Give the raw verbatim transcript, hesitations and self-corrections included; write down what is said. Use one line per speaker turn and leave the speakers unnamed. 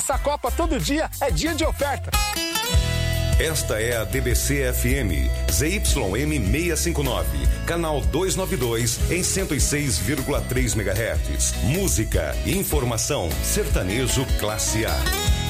Nessa Copa, todo dia é dia de oferta.
Esta é a D B C F M, Z Y M seiscentos e cinquenta e nove, canal duzentos e noventa e dois, em cento e seis vírgula três megahertz. Música, informação, sertanejo classe A.